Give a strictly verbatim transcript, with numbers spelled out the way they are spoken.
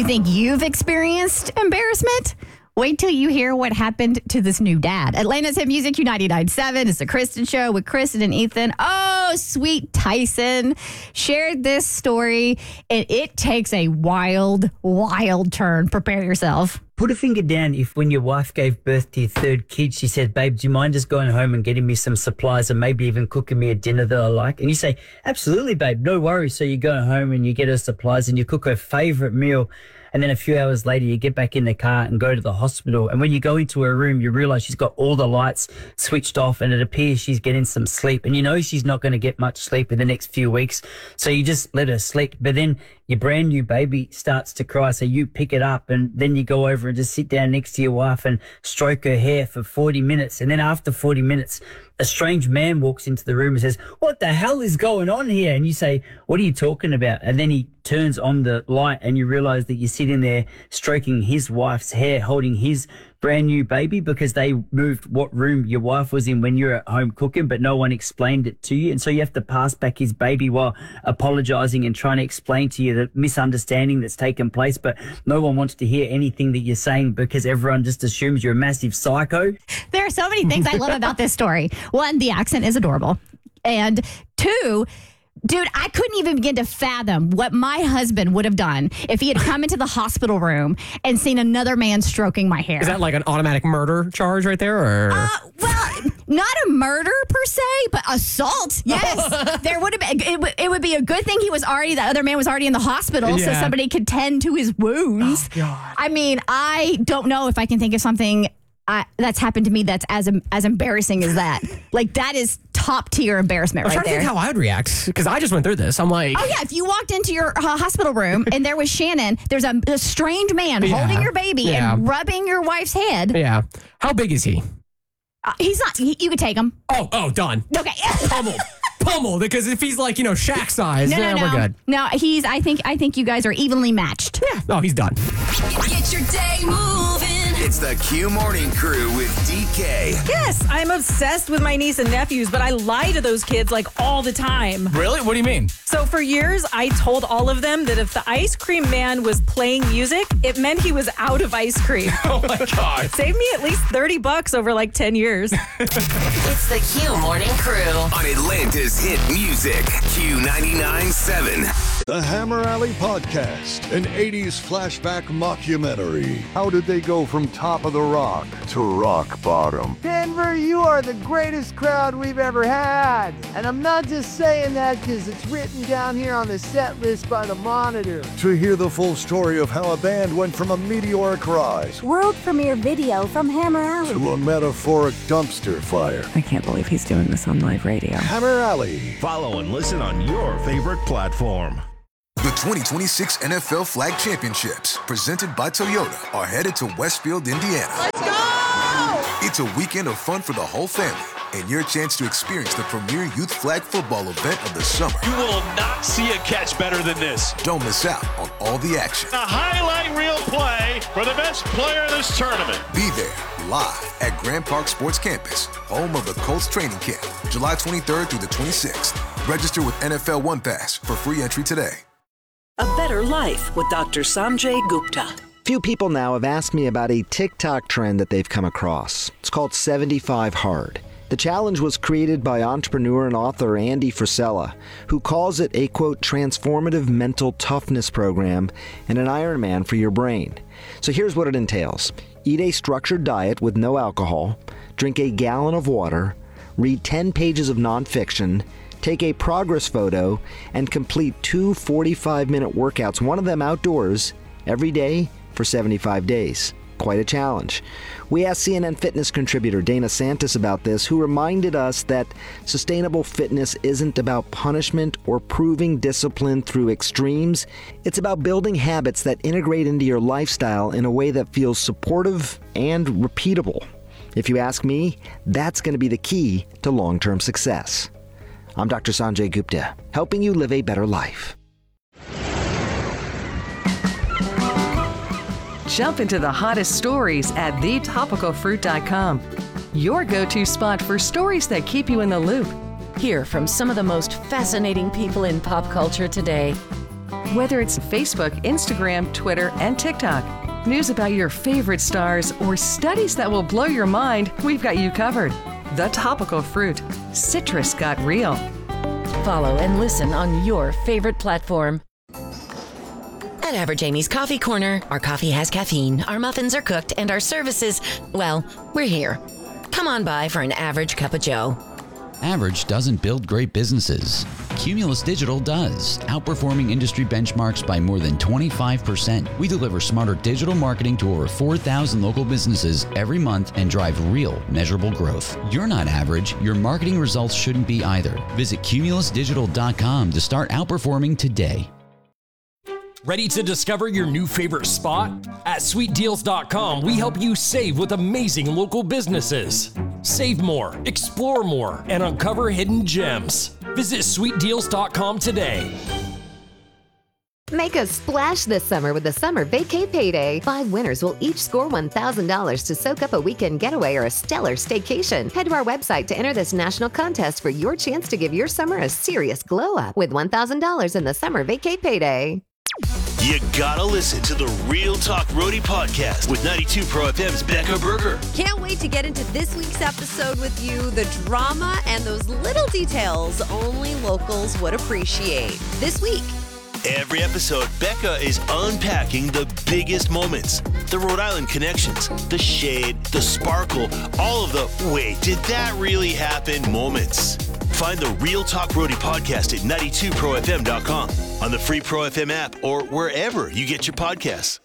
you think you've experienced embarrassment? Wait till you hear what happened to this new dad. Atlanta's Hit Music Q ninety-nine point seven. It's the Kristen Show with Kristen and Ethan. Oh, sweet Tyson shared this story, and it takes a wild, wild turn. Prepare yourself. Put a finger down if when your wife gave birth to your third kid, she said, babe, do you mind just going home and getting me some supplies and maybe even cooking me a dinner that I like? And you say, absolutely, babe, no worries. So you go home and you get her supplies and you cook her favourite meal. And then a few hours later, you get back in the car and go to the hospital. And when you go into her room, you realise she's got all the lights switched off and it appears she's getting some sleep. And you know she's not going to get much sleep in the next few weeks. So you just let her sleep. But then your brand new baby starts to cry. So you pick it up and then you go over and just sit down next to your wife and stroke her hair for forty minutes. And then after forty minutes, a strange man walks into the room and says, what the hell is going on here? And you say, what are you talking about? And then he turns on the light and you realise that you're sitting there stroking his wife's hair, holding his brand new baby because they moved what room your wife was in when you were at home cooking, but no one explained it to you. And so you have to pass back his baby while apologising and trying to explain to you the misunderstanding that's taken place. But no one wants to hear anything that you're saying because everyone just assumes you're a massive psycho. There are so many things I love about this story. One, the accent is adorable. And two, dude, I couldn't even begin to fathom what my husband would have done if he had come into the hospital room and seen another man stroking my hair. Is that like an automatic murder charge right there? Or? Uh, well, not a murder per se, but assault. Yes. There would have been, it, w- it would be a good thing he was already, the other man was already in the hospital Yeah. so somebody could tend to his wounds. Oh, God. I mean, I don't know if I can think of something I, that's happened to me that's as as embarrassing as that. Like, that is top tier embarrassment I'm right trying to there. think how I would react because I just went through this. I'm like, Oh, yeah. If you walked into your uh, hospital room and there was Shannon, there's a, a strange man Yeah. holding your baby Yeah. and rubbing your wife's head. yeah. How big is he? Uh, he's not, he, you could take him. Oh, oh, done. Okay. Pummeled. Pummeled. Because if he's like, you know, Shaq size, No, yeah, no, no. we're good. No, he's, I think, I think you guys are evenly matched. Yeah. Oh, he's done. Get your day moving. It's the Q Morning Crew with D K. Yes, I'm obsessed with my niece and nephews, but I lie to those kids like all the time. Really? What do you mean? So for years, I told all of them that if the ice cream man was playing music, it meant he was out of ice cream. Oh my God. Saved me at least thirty bucks over like ten years. It's the Q Morning Crew. On Atlanta's Hit Music, Q ninety-nine point seven. The Hammer Alley Podcast, an eighties flashback mockumentary. How did they go from top of the rock to rock bottom? Denver, you are the greatest crowd we've ever had. And I'm not just saying that because it's written down here on the set list by the Monitor. To hear the full story of how a band went from a meteoric rise World premiere video from Hammer Alley. to a metaphoric dumpster fire. I can't believe he's doing this on live radio. Hammer Alley. Follow and listen on your favorite platform. The twenty twenty-six N F L Flag Championships, presented by Toyota, are headed to Westfield, Indiana. Let's go! It's a weekend of fun for the whole family and your chance to experience the premier youth flag football event of the summer. You will not see a catch better than this. Don't miss out on all the action. A highlight reel play for the best player in this tournament. Be there live at Grand Park Sports Campus, home of the Colts training camp, July twenty-third through the twenty-sixth. Register with N F L One Pass for free entry today. A better life with Doctor Sanjay Gupta. Few people now have asked me about a TikTok trend that they've come across. It's called seventy-five hard. The challenge was created by entrepreneur and author Andy Frisella, who calls it a, quote, transformative mental toughness program and an Ironman for your brain. So here's what it entails. Eat a structured diet with no alcohol, drink a gallon of water, read ten pages of nonfiction, take a progress photo, and complete two forty-five minute workouts, one of them outdoors, every day for seventy-five days. Quite a challenge. We asked C N N Fitness contributor Dana Santis about this, who reminded us that sustainable fitness isn't about punishment or proving discipline through extremes. It's about building habits that integrate into your lifestyle in a way that feels supportive and repeatable. If you ask me, that's going to be the key to long-term success. I'm Doctor Sanjay Gupta, helping you live a better life. Jump into the hottest stories at the topical fruit dot com. Your go-to spot for stories that keep you in the loop. Hear from some of the most fascinating people in pop culture today. Whether it's Facebook, Instagram, Twitter, and TikTok, news about your favorite stars, or studies that will blow your mind, we've got you covered. The Topical Fruit. Citrus got real. Follow and listen on your favorite platform. At Average Amy's Coffee Corner, our coffee has caffeine, our muffins are cooked, and our services, well, we're here. Come on by for an average cup of joe. Average doesn't build great businesses. Cumulus Digital does, outperforming industry benchmarks by more than twenty-five percent. We deliver smarter digital marketing to over four thousand local businesses every month and drive real, measurable growth. You're not average. Your marketing results shouldn't be either. Visit cumulus digital dot com to start outperforming today. Ready to discover your new favorite spot? At sweet deals dot com, we help you save with amazing local businesses. Save more, explore more, and uncover hidden gems. Visit sweet deals dot com today. Make a splash this summer with the Summer Vacay Payday. Five winners will each score one thousand dollars to soak up a weekend getaway or a stellar staycation. Head to our website to enter this national contest for your chance to give your summer a serious glow up with one thousand dollars in the Summer Vacay Payday. You gotta listen to the Real Talk Roadie podcast with ninety-two Pro F M's Becca Berger. Can't wait to get into this week's episode with you. The drama and those little details only locals would appreciate. This week. Every episode, Becca is unpacking the biggest moments, the Rhode Island connections, the shade, the sparkle, all of the wait, did that really happen moments. Find the Real Talk Roadie podcast at ninety-two pro f m dot com, on the free Pro F M app, or wherever you get your podcasts.